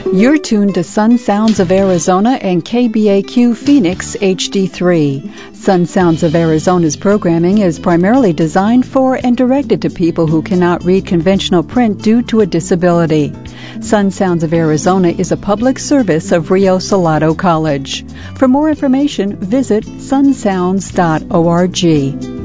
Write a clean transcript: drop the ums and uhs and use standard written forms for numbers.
You're tuned to Sun Sounds of Arizona and KBAQ Phoenix HD3. Sun Sounds of Arizona's programming is primarily designed for and directed to people who cannot read conventional print due to a disability. Sun Sounds of Arizona is a public service of Rio Salado College. For more information, visit sunsounds.org.